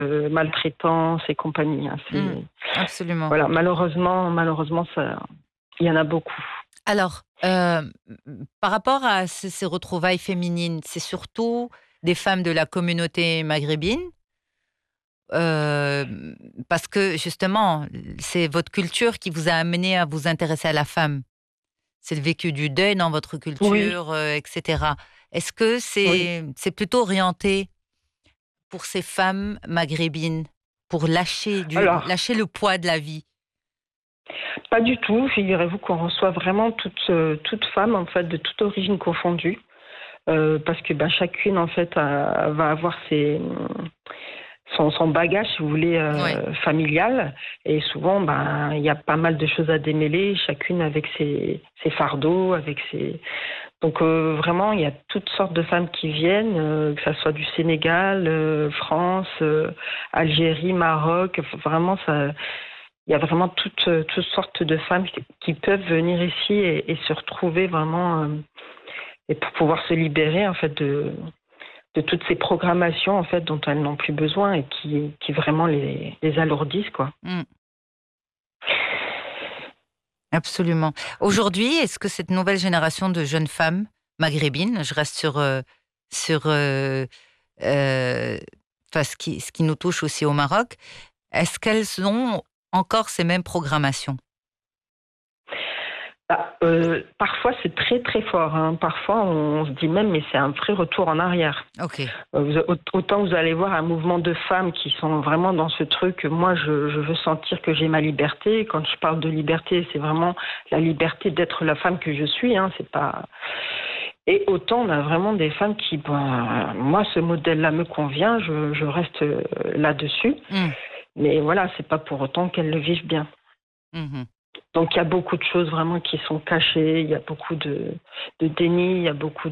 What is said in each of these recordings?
maltraitance et compagnie. Hein. Absolument. Voilà, malheureusement, ça, il y en a beaucoup. Alors, par rapport à ces retrouvailles féminines, c'est surtout des femmes de la communauté maghrébine? Parce que justement, c'est votre culture qui vous a amené à vous intéresser à la femme. C'est le vécu du deuil dans votre Oui, culture, et cetera. Est-ce que oui. c'est plutôt orienté pour ces femmes maghrébines, pour Alors, lâcher le poids de la vie? pas du tout. Figurez-vous qu'on reçoit vraiment toute femme, en fait, de toute origine confondue. Parce que chacune, en fait, va avoir son bagage, si vous voulez, Oui. familial. Et souvent, il y a pas mal de choses à démêler, chacune avec ses fardeaux, avec ses... Donc, vraiment, il y a toutes sortes de femmes qui viennent, que ça soit du Sénégal, France, Algérie, Maroc. Vraiment, ça, il y a vraiment toutes sortes de femmes qui peuvent venir ici et se retrouver vraiment, et pour pouvoir se libérer, en fait, de toutes ces programmations en fait dont elles n'ont plus besoin et qui vraiment les alourdissent quoi. Mmh. Absolument. Aujourd'hui, est-ce que cette nouvelle génération de jeunes femmes maghrébines, je reste sur, heu, enfin ce qui nous touche aussi au Maroc, est-ce qu'elles ont encore ces mêmes programmations? Parfois c'est très très fort, hein. Parfois on se dit même mais c'est un vrai retour en arrière. OK. Autant vous allez voir un mouvement de femmes qui sont vraiment dans ce truc, moi je veux sentir que j'ai ma liberté. Quand je parle de liberté, c'est vraiment la liberté d'être la femme que je suis, hein, c'est pas... Et autant on a vraiment des femmes qui, moi ce modèle-là me convient, je reste là-dessus. Mmh. Mais voilà, c'est pas pour autant qu'elles le vivent bien. Mmh. Donc il y a beaucoup de choses vraiment qui sont cachées, il y a beaucoup de déni, il y a beaucoup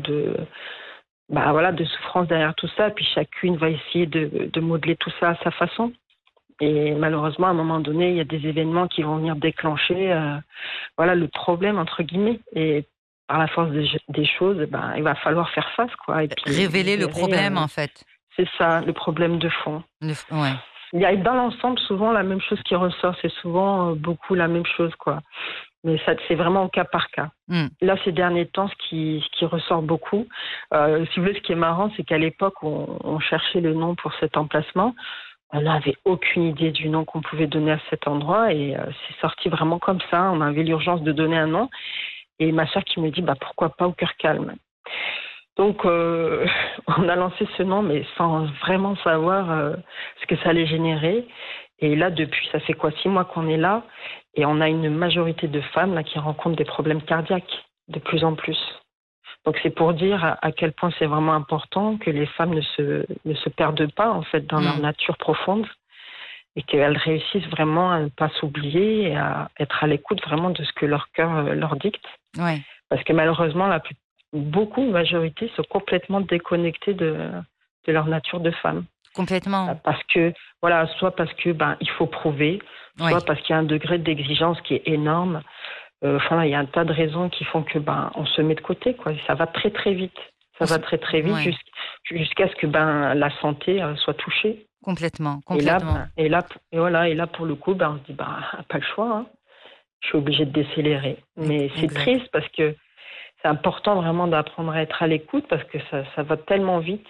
de souffrance derrière tout ça. Puis chacune va essayer de modeler tout ça à sa façon. Et malheureusement, à un moment donné, il y a des événements qui vont venir déclencher le problème, entre guillemets. Et par la force des choses, il va falloir faire face, quoi. Et puis, vous Révéler le verrez, problème, en fait. c'est ça, le problème de fond. Ouais. Il y a dans l'ensemble souvent la même chose qui ressort. C'est souvent beaucoup la même chose, quoi. Mais ça, c'est vraiment au cas par cas. Mmh. Là, ces derniers temps, ce qui ressort beaucoup, si vous voulez, ce qui est marrant, c'est qu'à l'époque, on cherchait le nom pour cet emplacement. On n'avait aucune idée du nom qu'on pouvait donner à cet endroit et c'est sorti vraiment comme ça. On avait l'urgence de donner un nom et ma soeur qui me dit pourquoi pas au cœur calme. Donc on a lancé ce nom mais sans vraiment savoir ce que ça allait générer. Et là depuis ça fait 6 mois qu'on est là et on a une majorité de femmes là qui rencontrent des problèmes cardiaques de plus en plus. Donc c'est pour dire à quel point c'est vraiment important que les femmes ne se perdent pas en fait dans leur Mmh. nature profonde et qu'elles réussissent vraiment à ne pas s'oublier et à être à l'écoute vraiment de ce que leur cœur leur dicte. Ouais. Parce que malheureusement, beaucoup, une majorité, sont complètement déconnectées de leur nature de femme. Complètement. Parce que, voilà, soit parce que il faut prouver, soit Oui. parce qu'il y a un degré d'exigence qui est énorme. Il y a un tas de raisons qui font que on se met de côté, quoi. Ça va très très vite. Ça va très très vite Ouais. jusqu'à ce que la santé soit touchée. Complètement, Et là, complètement. et là pour le coup, on se dit pas le choix, hein. Je suis obligée de décélérer. Mais c'est Exact. triste parce que c'est important vraiment d'apprendre à être à l'écoute parce que ça va tellement vite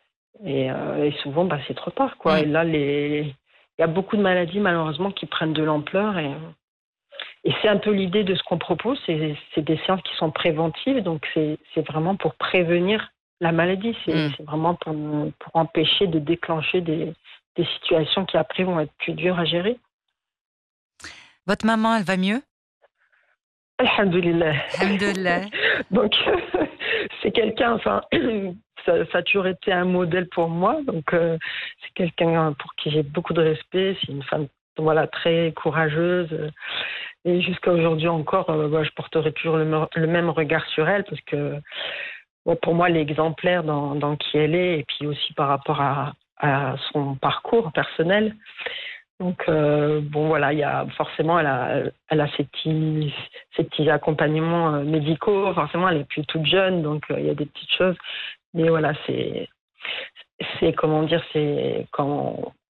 et souvent c'est trop tard, quoi. Mmh. Et là il y a beaucoup de maladies malheureusement qui prennent de l'ampleur et c'est un peu l'idée de ce qu'on propose, c'est des séances qui sont préventives, donc c'est vraiment pour prévenir la maladie, Mmh. c'est vraiment pour empêcher de déclencher des situations qui après vont être plus dures à gérer. Votre maman, elle va mieux? Alhamdulillah. Alhamdoulilah. Donc, c'est quelqu'un, ça a toujours été un modèle pour moi. Donc, c'est quelqu'un pour qui j'ai beaucoup de respect. C'est une femme, voilà, très courageuse. Et jusqu'à aujourd'hui encore, je porterai toujours le même regard sur elle parce que, pour moi, elle est exemplaire dans qui elle est et puis aussi par rapport à son parcours personnel. Donc voilà, il y a forcément elle a ses petits accompagnements médicaux. Forcément, elle est plus toute jeune, donc il y a des petites choses. Mais voilà, c'est comment dire, c'est quand